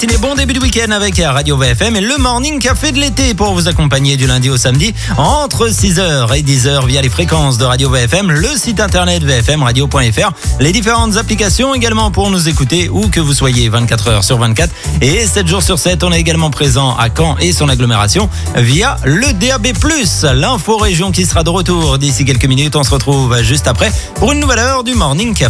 C'est les bons débuts du week-end avec Radio VFM et le Morning Café de l'été pour vous accompagner du lundi au samedi entre 6h et 10h via les fréquences de Radio VFM, le site internet vfmradio.fr, les différentes applications également pour nous écouter où que vous soyez 24h sur 24 et 7 jours sur 7. On est également présent à Caen et son agglomération via le DAB+. L'info région qui sera de retour d'ici quelques minutes. On se retrouve juste après pour une nouvelle heure du Morning Café.